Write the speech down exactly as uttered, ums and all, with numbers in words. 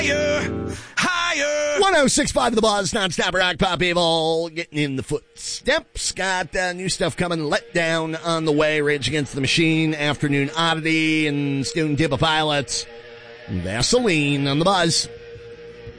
one oh six point five The Buzz, non-stop rock pop evil, getting in the footsteps. Got uh, new stuff coming, Let Down on the way, Rage Against the Machine, Afternoon Oddity, and Student Tip of Pilots, Vaseline on The Buzz.